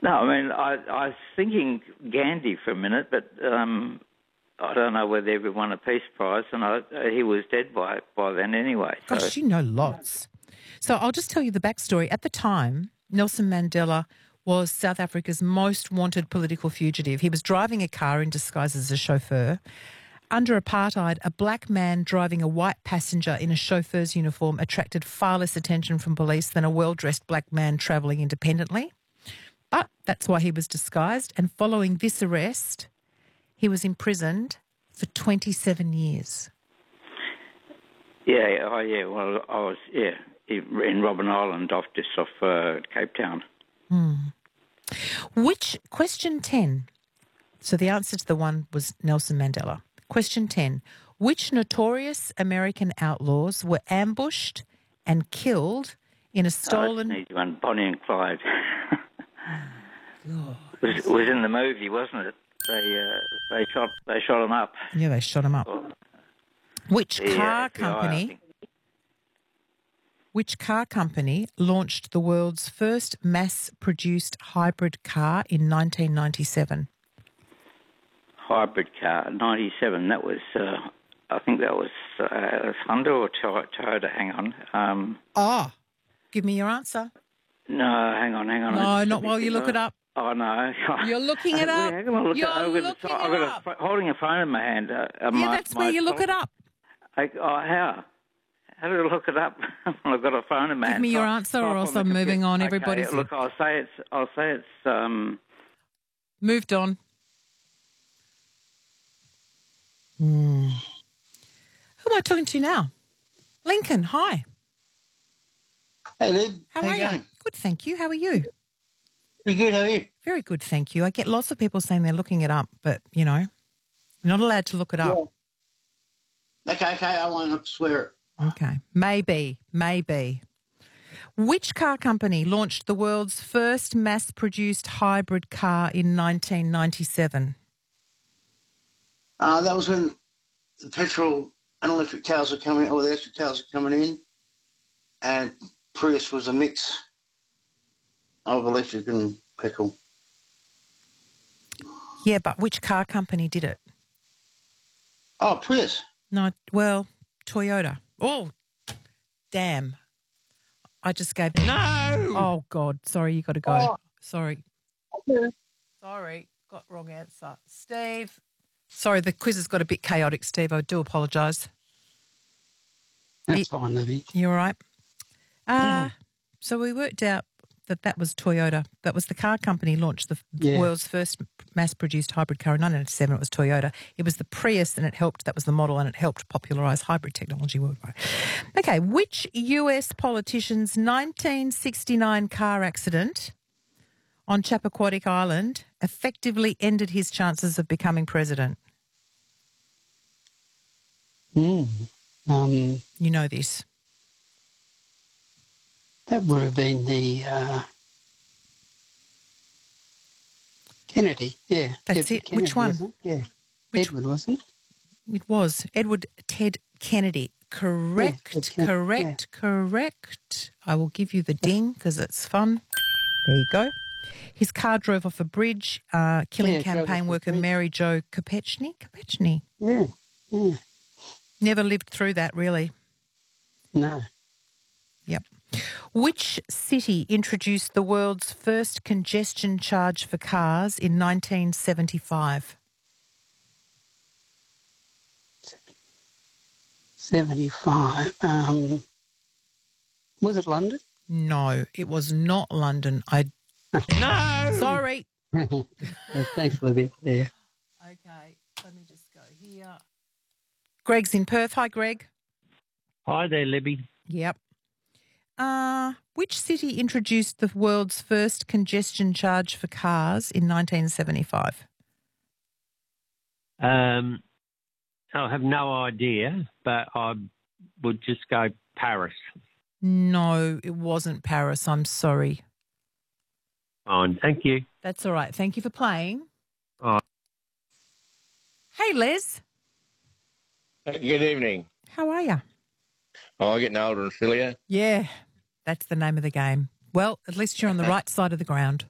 No, I mean, I was thinking Gandhi for a minute, but I don't know whether he won a Peace Prize, and he was dead by then anyway. So. Gosh, you know lots. So I'll just tell you the backstory. At the time, Nelson Mandela was South Africa's most wanted political fugitive. He was driving a car in disguise as a chauffeur. Under apartheid, a black man driving a white passenger in a chauffeur's uniform attracted far less attention from police than a well-dressed black man travelling independently. But that's why he was disguised. And following this arrest, he was imprisoned for 27 years. Yeah, well, I was, in Robben Island off Cape Town. Question 10. So the answer to the one was Nelson Mandela. Question 10. Which notorious American outlaws were ambushed and killed in a stolen... That's an easy one, Bonnie and Clyde. It was in the movie, wasn't it? They shot him up. Yeah, they shot him up. Which car company launched the world's first mass-produced hybrid car in 1997? Hybrid car, 97. That was, I think that was Honda or Toyota. Hang on. Give me your answer. No, hang on. No, not while you look it up. Oh, no. You're looking it up. I'm holding a phone in my hand. That's where you look it up. How? How do I look it up? I've got a phone in my hand. Give me your answer or else I'm moving on. Everybody's... Look, I'll say it's... Moved on. Who am I talking to now? Lincoln, hi. Hey, Liv. How are you? Good, thank you. How are you? Pretty good, how are you? Very good, thank you. I get lots of people saying they're looking it up, but, you're not allowed to look it up. Yeah. Okay, I won't swear it. Okay. Maybe. Which car company launched the world's first mass-produced hybrid car in 1997? That was when the petrol and electric cars were coming, or the electric cars were coming in, and Prius was a mix of electric and petrol. Yeah, but which car company did it? Oh, Prius. No, well, Toyota. Oh, damn. I just gave... No! Oh, God. Sorry, you got to go. Oh. Sorry. Okay. Sorry, got wrong answer. Steve. Sorry, the quiz has got a bit chaotic, Steve. I do apologise. That's fine, Libby. You all right? So we worked out that was Toyota. That was the car company launched the world's first mass-produced hybrid car in 1997. It was Toyota. It was the Prius, and that was the model, and it helped popularise hybrid technology worldwide. Okay, which US politician's 1969 car accident on Chappaquiddick Island effectively ended his chances of becoming president? You know this. That would have been the Kennedy, yeah. That's it. Kennedy, which one? Yeah. Edward, wasn't it? It was. Edward Ted Kennedy. Correct, correct. I will give you the ding because it's fun. There you go. His car drove off a bridge, killing campaign worker Mary Jo Kopechne. Yeah. Never lived through that, really. No. Yep. Which city introduced the world's first congestion charge for cars in 1975? 75. Was it London? No, it was not London. No! Sorry. Thanks, Libby. Yeah. Okay, let me just go here. Greg's in Perth. Hi, Greg. Hi there, Libby. Yep. Which city introduced the world's first congestion charge for cars in 1975? I have no idea, but I would just go Paris. No, it wasn't Paris. I'm sorry. Fine, thank you. That's all right. Thank you for playing. Oh. Hey, Les. Good evening. How are you? Oh, getting older and sillier. Yeah, that's the name of the game. Well, at least you're on the right side of the ground.